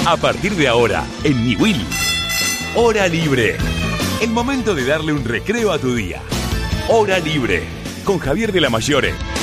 A partir de ahora, en Niwil, Hora Libre. El momento de darle un recreo a tu día. Hora Libre, con Javier de la Mayore